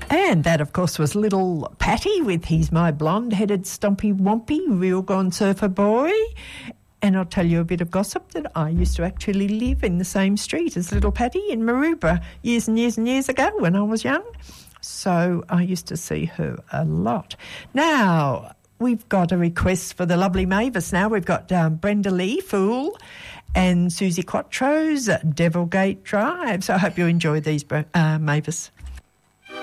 And that, of course, was little Patty with his My Blonde-Headed Stompy Wompy, Real Gone Surfer Boy. And I'll tell you a bit of gossip that I used to actually live in the same street as little Patty in Maroubra years and years and years ago when I was young. So I used to see her a lot. Now, we've got a request for the lovely Mavis now. We've got Brenda Lee, Fool, and Susie Quattro's Devilgate Drive. So I hope you enjoy these, Mavis.